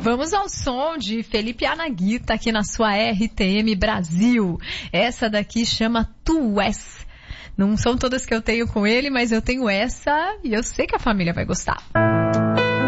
Vamos ao som de Felipe Anaguita aqui na sua RTM Brasil. Essa daqui chama Tu És. Não são todas que eu tenho com ele, mas eu tenho essa e eu sei que a família vai gostar.